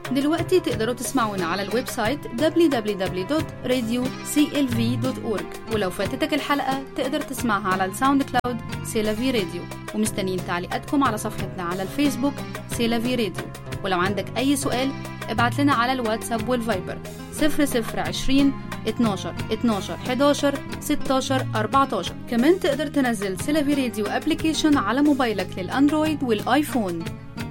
دلوقتي تقدروا تسمعونا على الويب سايت www.radioclv.org، ولو فاتتك الحلقة تقدر تسمعها على الساوند كلاود سيلافي راديو. ومستنيين تعليقاتكم على صفحتنا على الفيسبوك سيلافي راديو. ولو عندك أي سؤال ابعت لنا على الواتساب والفايبر 0020 12 12 11 16 14. كمان تقدر تنزل سيلافي راديو ابليكيشن على موبايلك للأندرويد والآيفون.